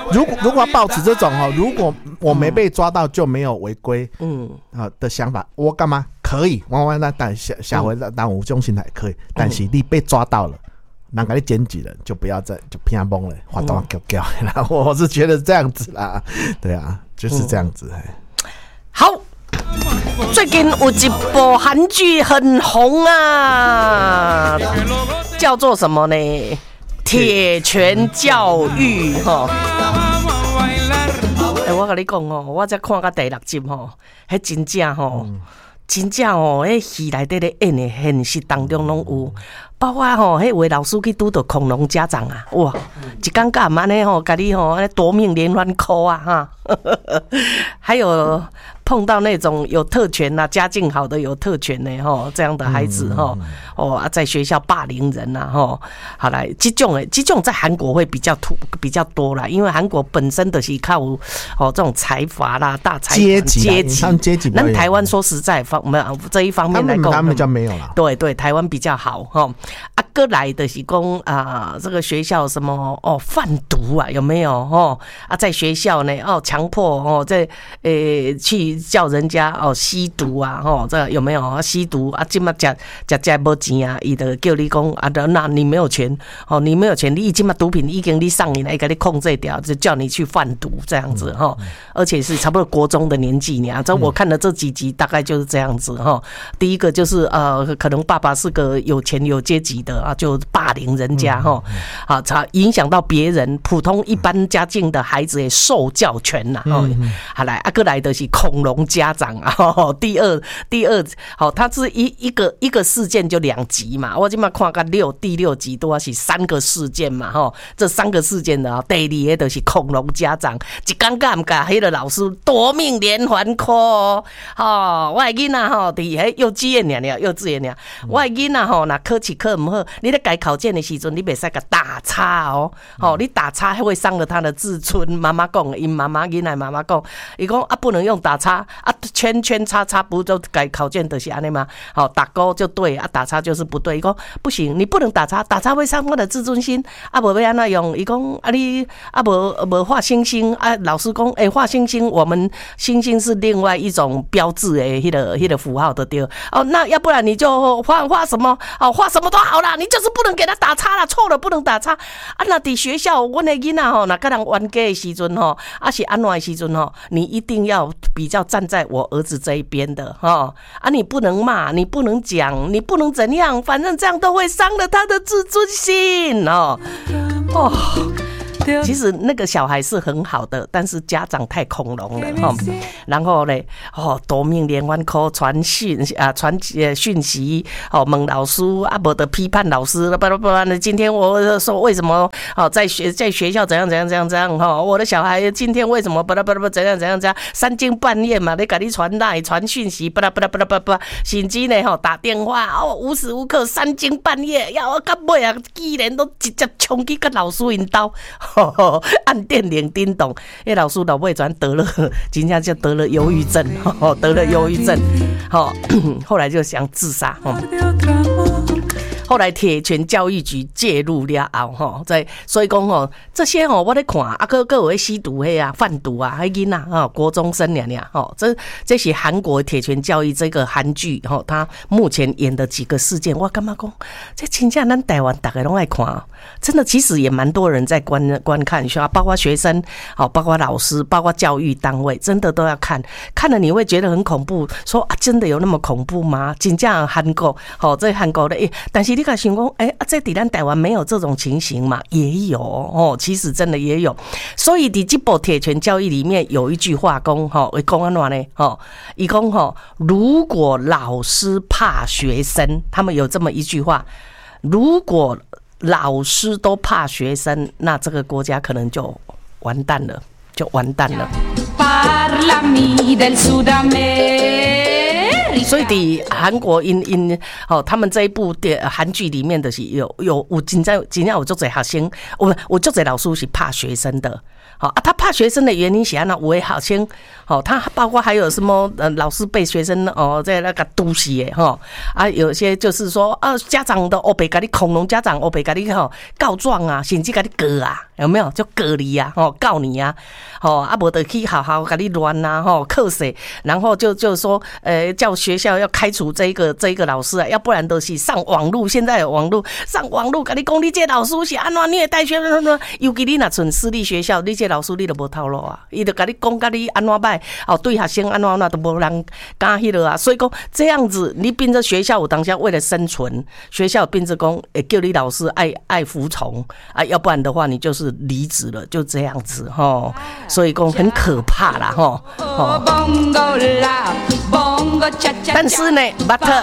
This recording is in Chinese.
如果要抱持这种如果我没被抓到就没有违规的想法，我干嘛可以？我但下回当有这种心态可以，但是你被抓到了。人给你检举了，就不要再就偏懵了，滑动叫然后我是觉得这样子啦，对啊，就是这样子。 好，最近有一部韩剧很红啊，叫做什么呢？铁拳教育哈。我跟你讲我才看到第6集那真正真正迄戏内底咧演的现实当中拢有，包括迄位老师去拄到恐龙家长啊，哇，一天到晚安尼甲你夺命连环 call 啊哈，还有碰到那种有特权啊，家境好的有特权的这样的孩子在学校霸凌人啊好来，这种在韩国会比较多啦，因为韩国本身的是靠这种财阀啦、大财阶级，那台湾说实在这一方面来讲， 他们比较没有啦。 对，台湾比较好过来的是讲这个学校什么贩毒啊，有没有在学校呢强迫去叫人家吸毒啊这有没有吸毒啊？今嘛吃没钱啊，伊就叫你讲那你没有钱你没有钱，你今嘛毒品已经你上瘾了，给你控制掉，就叫你去贩毒这样子而且是差不多国中的年纪呢。这我看了这几集，大概就是这样子第一个就是可能爸爸是个有钱有阶级的就霸凌人家影响到别人，普通一般家境的孩子也受教权啦好来过来的是恐龙家长第二他是一个事件就2集嘛，我现在看到第6集都是3个事件嘛这3个事件的第2个就是恐龙家长，一天到晚甲迄个老师夺命连环 call 我的囡仔伫迄幼稚园我的囡仔若考试考唔好，你在改考卷的时阵，你袂使甲打叉你打叉会伤了他的自尊。妈妈讲，因妈妈囡仔妈妈讲，伊讲不能用打叉圈圈叉叉不就改考卷的是安尼吗？打勾就对打叉就是不对。伊讲不行，你不能打叉，打叉会伤我的自尊心无要安怎用？伊讲你无画星星老师讲画星星，我们星星是另外一种标志的迄个符号的对那要不然你就画什么画什么都好啦，你就是不能给他打叉啦，错了不能打叉那伫学校阮的囡仔若跟人冤家的时阵是安怎的时阵你一定要比较站在我儿子这一边的你不能骂，你不能讲，你不能怎样，反正这样都会伤了他的自尊心其实那个小孩是很好的，但是家长太恐龙了然后呢夺命连环 call 传讯息问老师无得批判老师今天我说为什么在学校怎样我的小孩今天为什么怎样3更半夜嘛，你给你传赖传讯息甚至呢打电话无时无刻3更半夜要到尾居然都直接冲去跟老师因兜按电铃叮咚，老师老尾转得了，真正就得了忧郁症，后来就想自杀后来铁拳教育局介入了后所以讲这些我在看还有吸毒贩毒那囡仔国中生这是韩国铁拳教育这个韩剧他目前演的几个事件，我感觉讲这真正咱台湾大家都爱看真的，其实也蛮多人在观看，包括学生包括老师，包括教育单位，真的都要看了你会觉得很恐怖，说真的有那么恐怖吗？真正韩国在韩国的但是你敢想说在咱台湾没有这种情形嘛？也有其实真的也有。所以在这部铁拳教育里面有一句话讲会讲安怎呢他说如果老师怕学生，他们有这么一句话，如果老师都怕学生，那这个国家可能就完蛋了。所以在韩国他们这一部韩剧里面的是有真正有很多学生，有很多老师是怕学生的。他怕学生的原因是怎样？有的学生他包括还有什么老师被学生在那个毒死的有些就是说家长的黑白给你恐龙家长黑白给你告状甚至给你告有没有？就隔离啊，告你啊，啊，无得去好好给你乱呐，课税，然后就说，叫学校要开除这一个老师啊，要不然都是上网络，现在有网络，上网络跟你讲，你这老师是安怎虐待学生，尤其你若存私立学校，你这老师你都无透露啊，伊就跟你讲，跟你安怎歹，对学生安怎都无人敢迄落啊，所以讲这样子，你变成学校有当下为了生存，学校变成讲会叫你老师爱服从啊，要不然的话你就是离职了，就这样子所以讲很可怕啦但是呢，巴特